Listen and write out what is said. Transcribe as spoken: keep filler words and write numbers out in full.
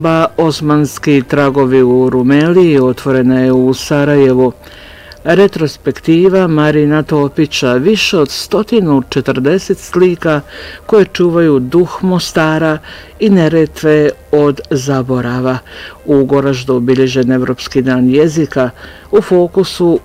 Ba osmanski tragovi u Rumeliji otvorena je u Sarajevu. Retrospektiva Marina Topića, više od sto četrdeset slika koje čuvaju duh Mostara i Neretve od zaborava. U Goraždu obilježen Evropski dan jezika, u fokusu